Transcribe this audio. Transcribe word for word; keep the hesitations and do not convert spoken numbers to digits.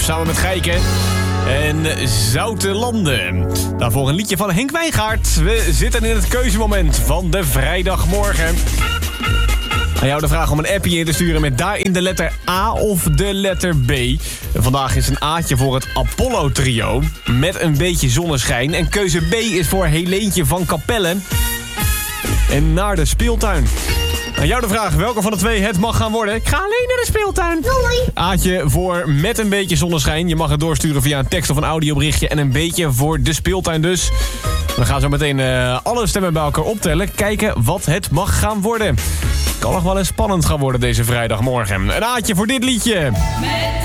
samen met Gijken. En Zoute Landen. Daarvoor een liedje van Henk Wijngaard. We zitten in het keuzemoment van de vrijdagmorgen. Aan jou de vraag om een appje in te sturen met daarin de letter A of de letter B. Vandaag is een A'tje voor het Apollo-trio. Met een beetje zonneschijn. En keuze B is voor Helentje van Capelle. En naar de speeltuin. Aan jou de vraag welke van de twee het mag gaan worden. Ik ga alleen naar de speeltuin. Doei. Aatje voor met een beetje zonneschijn. Je mag het doorsturen via een tekst of een audioberichtje. En een beetje voor de speeltuin dus. We gaan zo meteen uh, alle stemmen bij elkaar optellen. Kijken wat het mag gaan worden. Kan nog wel eens spannend gaan worden deze vrijdagmorgen. Een Aatje voor dit liedje.